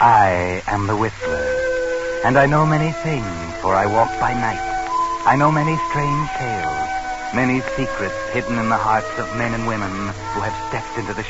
I am the Whistler, and I know many things, for I walk by night. I know many strange tales, many secrets hidden in the hearts of men and women who have stepped into the